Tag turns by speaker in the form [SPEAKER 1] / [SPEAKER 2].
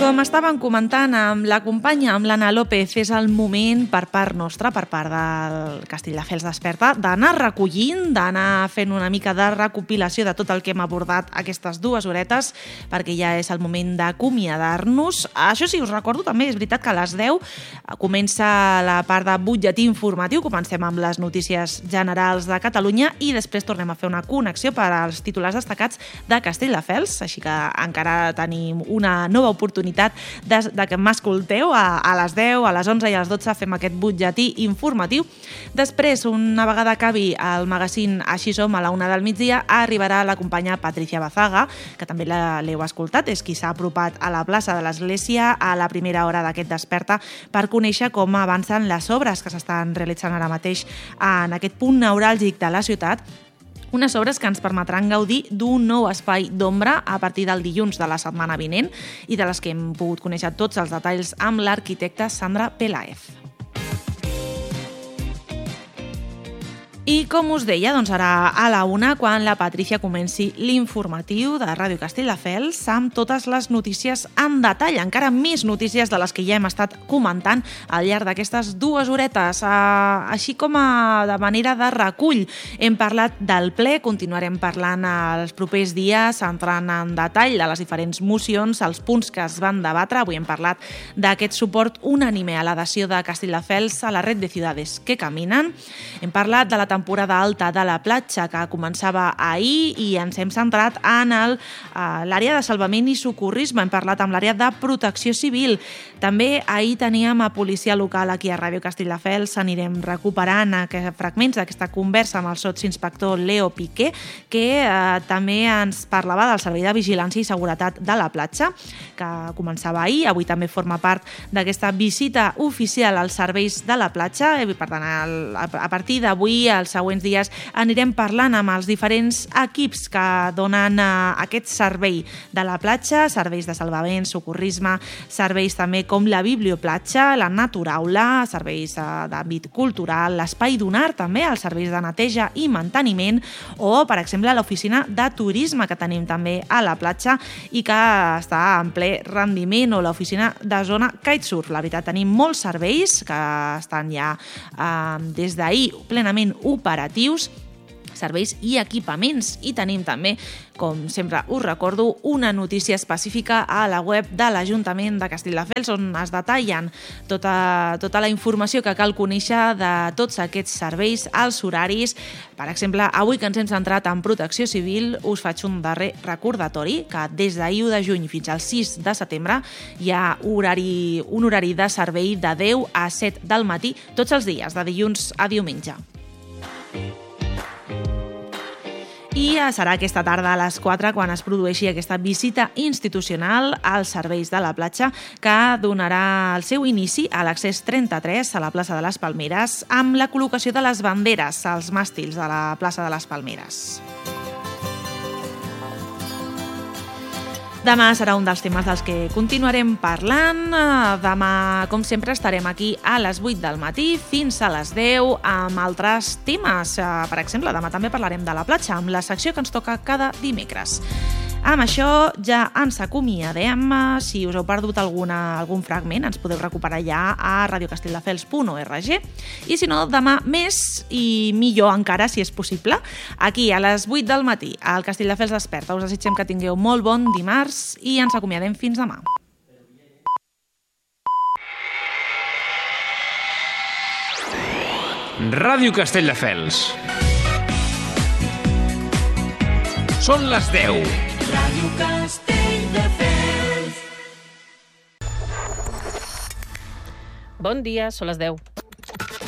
[SPEAKER 1] Com estàvem comentant amb la companya, amb l'Anna López, és el moment per part nostra, per part del Castelldefels Desperta, d'anar recollint, d'anar fent una mica de recopilació de tot el que hem abordat aquestes 2 horetes, perquè ja és el moment d'acomiadar-nos. Això sí, us recordo també, és veritat que a les 10 comença la part de butlletí informatiu, comencem amb les notícies generals de Catalunya i després tornem a fer una connexió per als titulars destacats de Castelldefels, així que encara tenim una nova oportunitat de que m'escolteu a les 10, a les 11 i a les 12 fem aquest butlletí informatiu. Després, una vegada acabi el magazín Així som a la 1 del migdia, arribarà la companya Patricia Bazaga, que també l'heu escoltat, és qui s'ha apropat a la plaça de l'Església a la primera hora d'aquest Desperta per conèixer com avancen les obres que s'estan realitzant ara mateix en aquest punt neuràlgic de la ciutat. Unes obres que ens permetran gaudir d'un nou espai d'ombra a partir del dilluns de la setmana vinent i de les que hem pogut conèixer tots els detalls amb l'arquitecta Sandra Peláez. I com us deia, doncs ara a la 1, quan la Patricia comenci l'informatiu de Ràdio Castelldefels amb totes les notícies en detall, encara més notícies de les que ja hem estat comentant al llarg d'aquestes 2 horetes. Així com de manera de recull, hem parlat del ple, continuarem parlant els propers dies, entrant en detall de les diferents mocions, els punts que es van debatre. Avui hem parlat d'aquest suport unànime a l'adhesió de Castelldefels a la red de ciudades que caminen. Hem parlat de la temporada alta de la platja que començava ahir i ens hem centrat en l'àrea de salvament i socorrisme. Hem parlat amb l'àrea de protecció civil. També ahir teníem a policia local aquí a Ràdio Castelldefels. Anirem recuperant fragments d'aquesta conversa amb el sotsinspector Leo Piqué, que també ens parlava del servei de vigilància i seguretat de la platja, que començava ahir. Avui també forma part d'aquesta visita oficial als serveis de la platja. Per tant, a partir d'avui, els següents dies, anirem parlant amb els diferents equips que donen aquest servei de la platja, serveis de salvament, socorrisme, serveis també com la biblioplatja, la naturaula, serveis d'àmbit cultural, l'espai d'Unar també, els serveis de neteja i manteniment, o, per exemple, l'oficina de turisme que tenim també a la platja i que està en ple rendiment, o l'oficina de zona kitesurf. La veritat, tenim molts serveis que estan ja des d'ahir plenament operatius, serveis i equipaments. I tenim també, com sempre us recordo, una notícia específica a la web de l'Ajuntament de Castelldefels on es detallen tota la informació que cal conèixer de tots aquests serveis, els horaris. Per exemple, avui que ens hem centrat en protecció civil, us faig un darrer recordatori que des d'ahir 1 de juny fins al 6 de setembre hi ha un horari de servei de 10 a 7 del matí tots els dies, de dilluns a diumenge. I serà aquesta tarda a les 4 quan es produeixi aquesta visita institucional als serveis de la platja que donarà el seu inici a l'accés 33 a la plaça de les Palmeres amb la col·locació de les banderes als màstils de la plaça de les Palmeres. Demà serà un dels temes dels que continuarem parlant. Demà, com sempre, estarem aquí a les 8 del matí fins a les 10 amb altres temes. Per exemple, demà també parlarem de la platja, amb la secció que ens toca cada dimecres. Amb això ja ens acomiadem. Si us heu perdut algun fragment, ens podeu recuperar ja a radiocastelldefels.org. I si no, demà més i millor encara, si és possible, aquí a les 8 del matí, al Castelldefels Desperta. Us desitgem que tingueu molt bon dimarts i ens acomiadem fins demà.
[SPEAKER 2] Ràdio Castelldefels. Són les 10.
[SPEAKER 3] Ràdio Castelldefels.
[SPEAKER 4] Bon dia, són les 10.